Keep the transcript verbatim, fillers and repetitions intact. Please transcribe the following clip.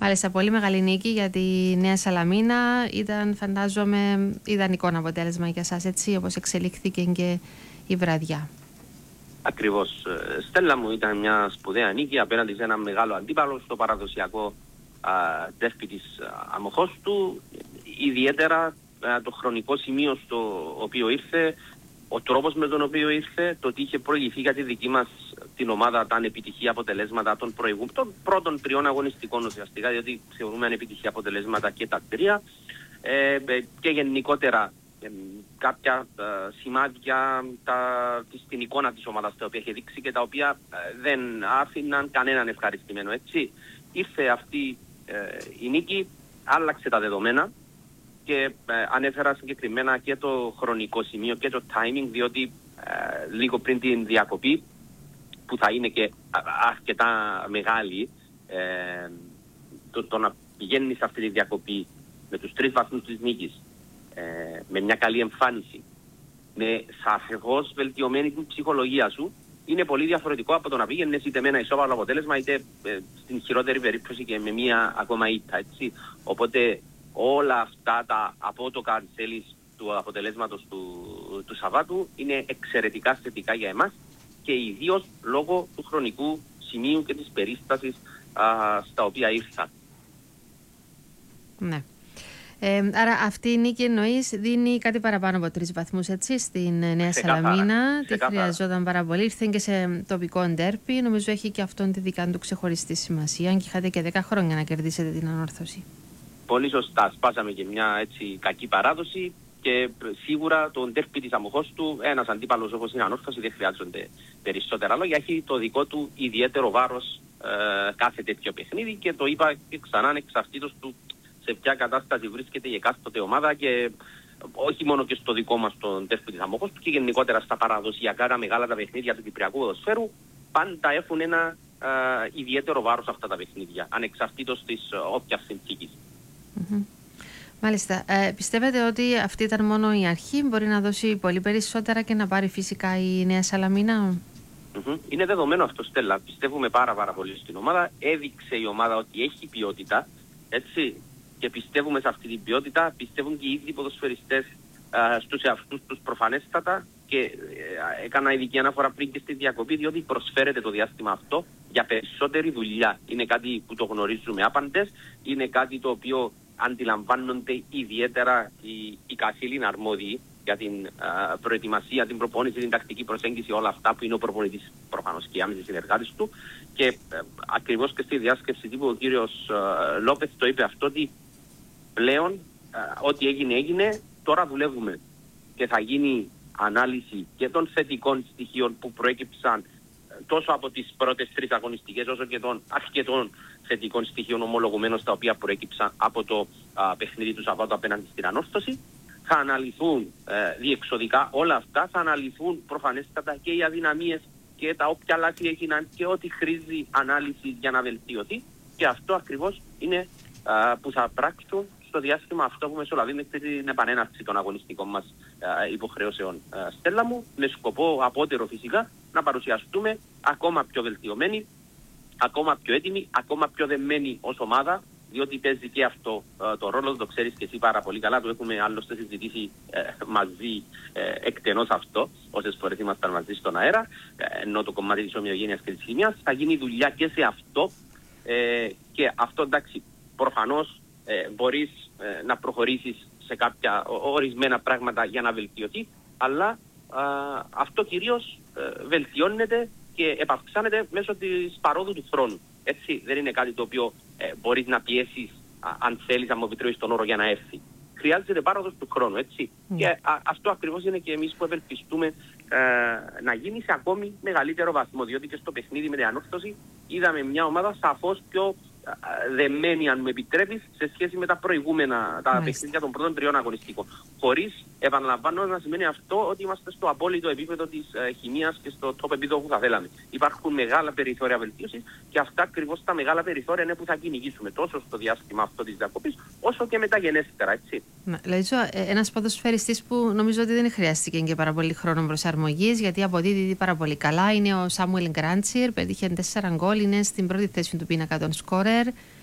Μάλιστα, πολύ μεγάλη νίκη για τη Νέα Σαλαμίνα. Ήταν, φαντάζομαι, ιδανικό αποτέλεσμα για σας, έτσι, όπως εξελίχθηκε και η βραδιά. Ακριβώς. Στέλλα μου, ήταν μια σπουδαία νίκη απέναντι σε ένα μεγάλο αντίπαλο στο παραδοσιακό ντέρμπι της Αμοχώστου. Ιδιαίτερα α, το χρονικό σημείο στο οποίο ήρθε, ο τρόπος με τον οποίο ήρθε, το ότι είχε προηγηθεί για τη δική μας την ομάδα τα ανεπιτυχή αποτελέσματα των, προηγούμενων, των πρώτων τριών αγωνιστικών ουσιαστικά, διότι θεωρούμε ανεπιτυχή αποτελέσματα και τα τρία, ε, και γενικότερα ε, κάποια ε, σημάδια τα, στην εικόνα της ομάδας τα οποία είχε δείξει και τα οποία ε, δεν άφηναν κανέναν ευχαριστημένο. Έτσι, ήρθε αυτή ε, η νίκη, άλλαξε τα δεδομένα. Και ε, ανέφερα συγκεκριμένα και το χρονικό σημείο και το timing, διότι ε, λίγο πριν την διακοπή, που θα είναι και αρκετά μεγάλη, ε, το, το να πηγαίνεις σε αυτή τη διακοπή με τους τρεις βαθμούς της νίκης, ε, με μια καλή εμφάνιση, με σαφώς βελτιωμένη την ψυχολογία σου, είναι πολύ διαφορετικό από το να πήγαινες είτε με ένα ισόβαλο αποτέλεσμα, είτε ε, στην χειρότερη περίπτωση και με μια ακόμα ήττα, έτσι. Οπότε όλα αυτά τα απότοκα, αν θέλεις, του αποτελέσματος του, του Σαββάτου είναι εξαιρετικά θετικά για εμάς και ιδίως λόγω του χρονικού σημείου και της περίστασης α, στα οποία ήρθα. Ναι. Ε, άρα αυτή η νίκη, εννοείς, δίνει κάτι παραπάνω από τρεις βαθμούς, έτσι, στην Νέα Σαλαμίνα. Τι χρειαζόταν πάρα πολύ. Ήρθε και σε τοπικό ντέρμπι. Νομίζω έχει και αυτόν τη δικά του ξεχωριστή σημασία. Αν και είχατε και δέκα χρόνια να κερδίσετε την Ανόρθωση. Πολύ σωστά. Σπάσαμε και μια έτσι κακή παράδοση και σίγουρα το ντέρμπι της Αμοχώστου, ένας αντίπαλος όπως είναι η Ανόρθωση, δεν χρειάζονται περισσότερα λόγια. Έχει το δικό του ιδιαίτερο βάρος ε, κάθε τέτοιο παιχνίδι και το είπα και ξανά, ανεξαρτήτως του σε ποια κατάσταση βρίσκεται η εκάστοτε ομάδα και όχι μόνο και στο δικό μας το ντέρμπι της Αμοχώστου και γενικότερα στα παραδοσιακά τα μεγάλα τα παιχνίδια του κυπριακού ποδοσφαίρου, πάντα έχουν ένα ε, ιδιαίτερο βάρος αυτά τα παιχνίδια, ανεξαρτήτως της όποιας συνθήκης. Mm-hmm. Μάλιστα. Ε, πιστεύετε ότι αυτή ήταν μόνο η αρχή, μπορεί να δώσει πολύ περισσότερα και να πάρει φυσικά η Νέα Σαλαμίνα? Mm-hmm. Είναι δεδομένο αυτό, Στέλλα. Πιστεύουμε πάρα, πάρα πολύ στην ομάδα. Έδειξε η ομάδα ότι έχει ποιότητα, έτσι, και πιστεύουμε σε αυτή την ποιότητα. Πιστεύουν και οι ίδιοι ποδοσφαιριστές ε, στους εαυτούς τους προφανέστατα και ε, έκανα ειδική αναφορά πριν και στη διακοπή, διότι προσφέρεται το διάστημα αυτό για περισσότερη δουλειά. Είναι κάτι που το γνωρίζουμε άπαντες, είναι κάτι το οποίο αντιλαμβάνονται ιδιαίτερα οι, οι καθήλυνα αρμόδιοι για την α, προετοιμασία, την προπόνηση, την τακτική προσέγγιση, όλα αυτά που είναι ο προπονητής προφανώς και οι άμεσοι συνεργάτες του. Και ε, ακριβώς και στη διάσκεψη τύπου ο κύριος ε, Λόπεθ το είπε αυτό, ότι πλέον ε, ό,τι έγινε έγινε, τώρα δουλεύουμε και θα γίνει ανάλυση και των θετικών στοιχείων που προέκυψαν τόσο από τις πρώτες τρεις αγωνιστικές όσο και των αρκετών θετικών στοιχείων ομολογουμένως τα οποία προέκυψαν από το α, παιχνίδι του Σαββάτου απέναντι στην Ανόρθωση. Θα αναλυθούν ε, διεξοδικά όλα αυτά, θα αναλυθούν προφανέστατα και οι αδυναμίες και τα όποια λάθη έγιναν και ό,τι χρήζει ανάλυση για να βελτιωθεί, και αυτό ακριβώς είναι α, που θα πράξουν στο διάστημα αυτό που μεσολαβεί μέχρι την επανέναρξη των αγωνιστικών μας α, υποχρεώσεων, α, Στέλλα μου, με σκοπό απότερο φυσικά να παρουσιαστούμε ακόμα πιο βελτιωμένοι, ακόμα πιο έτοιμοι, ακόμα πιο δεμένοι ως ομάδα, διότι παίζει και αυτό ε, το ρόλο, το ξέρεις και εσύ πάρα πολύ καλά, το έχουμε άλλωστε συζητήσει ε, μαζί ε, εκτενώς αυτό, όσες φορές ήμασταν μαζί στον αέρα, ε, ενώ το κομμάτι της ομοιογένειας και της χημίας, θα γίνει δουλειά και σε αυτό, ε, και αυτό, εντάξει, προφανώς ε, μπορείς ε, να προχωρήσεις σε κάποια ορισμένα πράγματα για να βελτιωθεί, αλλά ε, αυτό κυρίως ε, βελτιώνεται και επαυξάνεται μέσω της παρόδου του χρόνου. Έτσι, δεν είναι κάτι το οποίο ε, μπορείς να πιέσεις, α, αν θέλεις, αν μου επιτρέπεις τον όρο, για να έρθει. Χρειάζεται πάροδος του χρόνου, έτσι. Mm. Και α, αυτό ακριβώς είναι και εμείς που ευελπιστούμε ε, να γίνει σε ακόμη μεγαλύτερο βαθμό. Διότι και στο παιχνίδι με την Ανόρθωση είδαμε μια ομάδα σαφώς πιο δεμένη, αν μου επιτρέπεις, σε σχέση με τα προηγούμενα, τα mm. παιχνίδια των πρώτων τριών αγωνιστικών. Χωρίς, επαναλαμβάνω, να σημαίνει αυτό ότι είμαστε στο απόλυτο επίπεδο της ε, χημίας και στο top επίπεδο που θα θέλαμε. Υπάρχουν μεγάλα περιθώρια βελτίωσης και αυτά ακριβώς τα μεγάλα περιθώρια είναι που θα κυνηγήσουμε τόσο στο διάστημα αυτό της διακοπής, όσο και μεταγενέστερα, έτσι. Λαϊτζό, ένας ποδοσφαιριστής που νομίζω ότι δεν χρειάστηκε και πάρα πολύ χρόνο προσαρμογής, γιατί αποδίδει πάρα πολύ καλά, είναι ο Σάμουελ Γκράντσιρ, πέτυχε τέσσερα γκολ, είναι στην πρώτη θέση του πίνακα των σκόρερ.